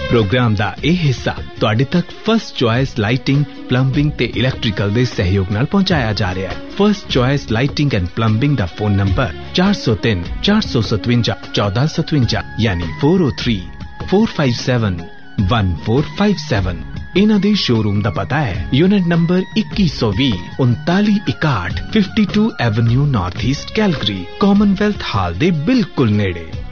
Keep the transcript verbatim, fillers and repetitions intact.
Programme दा ए हिस्सा तुहाडे तक फर्स्ट चॉइस लाइटिंग प्लंबिंग ते इलैक्ट्रिकल दे सहयोग नाल पहुंचाया जा रहा है। First choice lighting and plumbing दा फोन नंबर चार सौ तीन चार सौ सतवंजा चौदह सतवंजा यानी four O three four five seven one four five seven. इन्हां दे शोरूम दा पता है यूनिट नंबर इक्कीस सौ बीस उनताली इकाठ fifty two avenue north east Calgary Commonwealth हाल दे बिल्कुल नेड़े।